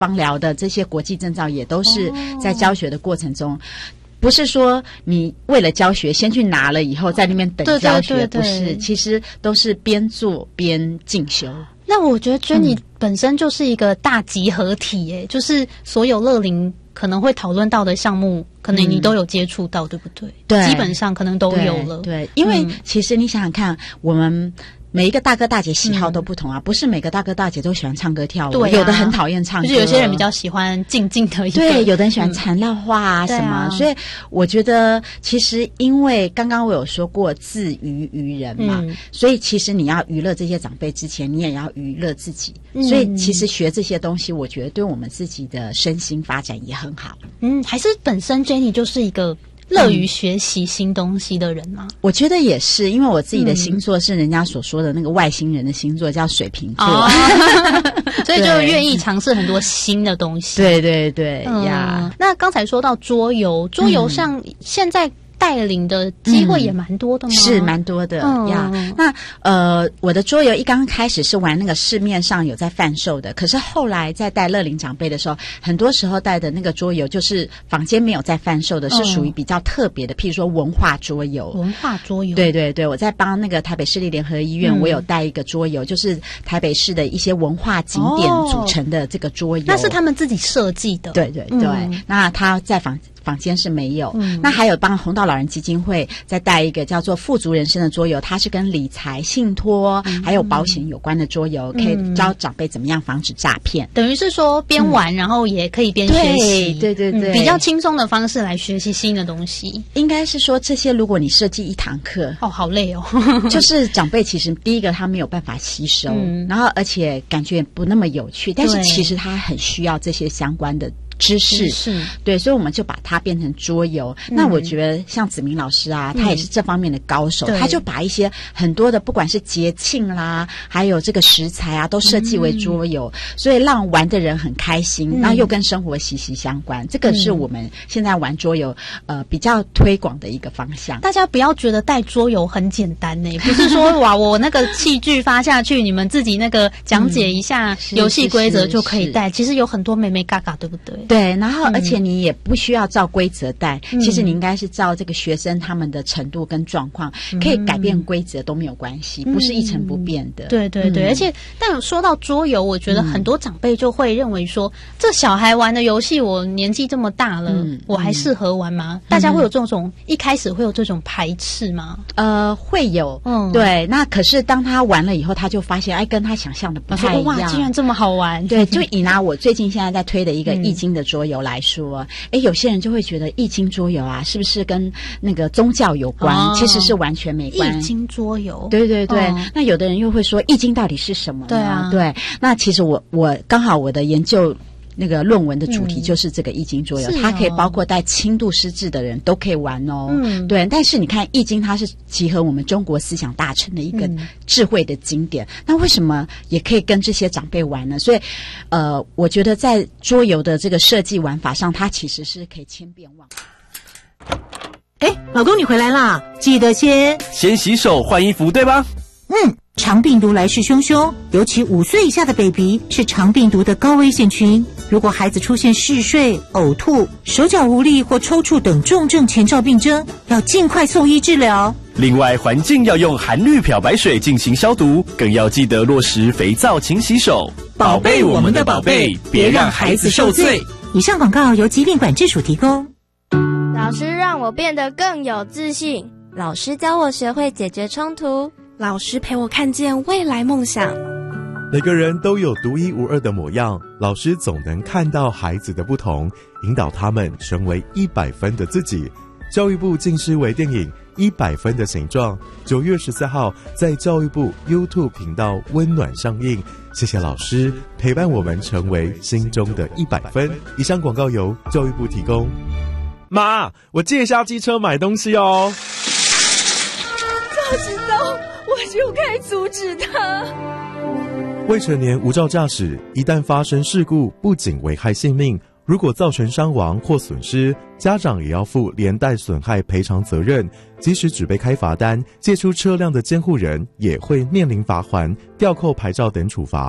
芳疗的这些国际证照也都是在教学的过程中。不是说你为了教学先去拿了以后在那边等教学，不是，其实都是边做边进修。 那我觉得Jenny本身就是一个大集合体耶，就是所有乐龄可能会讨论到的项目，可能你都有接触到，对不对？对，基本上可能都有了。 对，因为其实你想想看，我们每一个大哥大姐喜好都不同啊，不是每个大哥大姐都喜欢唱歌跳舞，对，有的很讨厌唱歌， 就是有些人比较喜欢静静的一个， 对，有的人喜欢缠绕画啊什么，所以我觉得其实因为刚刚我有说过自娱于人嘛，所以其实你要娱乐这些长辈之前，你也要娱乐自己，所以其实学这些东西，我觉得对我们自己的身心发展也很好。 还是本身 Jenny 就是一个乐于学习新东西的人吗？ 我觉得也是，因为我自己的星座是人家所说的那个外星人的星座，叫水瓶座， 所以就愿意尝试很多新的东西。 对对对呀。 那刚才说到桌游上现在带领的机会也蛮多的吗？ 是蛮多的呀。那我的桌游一刚开始是玩那个市面上有在贩售的，可是后来在带乐龄长辈的时候，很多时候带的那个桌游就是坊间没有在贩售的，是属于比较特别的，譬如说文化桌游。 文化桌游， 对对对，我在帮那个台北市立联合医院，我有带一个桌游，就是台北市的一些文化景点组成的这个桌游。 那是他们自己设计的。 对对对，那他在坊间是没有。那还有帮红道老人基金会再带一个叫做富足人生的桌游，它是跟理财、信托还有保险有关的桌游，可以教长辈怎么样防止诈骗。 等于是说边玩然后也可以边学习。 对对对， 比较轻松的方式来学习新的东西。 应该是说这些如果你设计一堂课， 好累哦。 就是长辈其实第一个他没有办法吸收，然后而且感觉不那么有趣，但是其实他很需要这些相关的知识，对，所以我们就把它变成桌游。那我觉得像子明老师啊，他也是这方面的高手，他就把一些很多的不管是节庆啦，还有这个食材啊，都设计为桌游，所以让玩的人很开心，然后又跟生活息息相关。这个是我们现在玩桌游比较推广的一个方向。 大家不要觉得带桌游很简单呢，不是说哇我那个器具发下去，你们自己那个讲解一下游戏规则就可以带，其实有很多眉眉嘎嘎，对不对？ 对，然后而且你也不需要照规则带，其实你应该是照这个学生他们的程度跟状况，可以改变规则都没有关系，不是一成不变的。 对对对，而且但说到桌游，我觉得很多长辈就会认为说，这小孩玩的游戏，我年纪这么大了，我还适合玩吗？大家会有这种一开始会有这种排斥吗？ 会有，对。那可是当他玩了以后，他就发现，跟他想象的不太一样。 哇，竟然这么好玩！ 对，就以拿我最近现在在推的一个易经的桌游来说，有些人就会觉得易经桌游啊，是不是跟那个宗教有关？其实是完全没关。 易经桌游， 对对对。那有的人又会说，易经到底是什么呢？ 对啊， 对。那其实我刚好我的研究那个论文的主题就是这个易经桌游，它可以包括带轻度失智的人都可以玩哦。对。但是你看易经，它是集合我们中国思想大成的一个智慧的经典，那为什么也可以跟这些长辈玩呢？所以我觉得在桌游的这个设计玩法上，它其实是可以千变万化。 老公你回来啦，记得先洗手换衣服，对吧？ 肠病毒来势汹汹，尤其5岁以下的 baby 是肠病毒的高危险群。如果孩子出现嗜睡、呕吐、手脚无力或抽搐等重症前兆病征，要尽快送医治疗。 另外，环境要用含氯漂白水进行消毒，更要记得落实肥皂勤洗手，宝贝我们的宝贝，别让孩子受罪。 以上广告由疾病管制署提供。 老师让我变得更有自信， 老师教我学会解决冲突， 老师陪我看见未来梦想。 每个人都有独一无二的模样，老师总能看到孩子的不同，引导他们成为100分的自己。教育部近视微电影100分的形状，9月14号在教育部 YouTube 频道温暖上映。谢谢老师陪伴我们成为心中的100分。以上广告由教育部提供。 妈，我借一下机车买东西哦。 早知道我就该阻止他。 未成年无照驾驶，一旦发生事故，不仅危害性命，如果造成伤亡或损失，家长也要负连带损害赔偿责任。即使只被开罚单，借出车辆的监护人也会面临罚锾、吊扣牌照等处罚。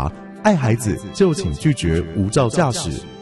爱孩子就请拒绝无照驾驶。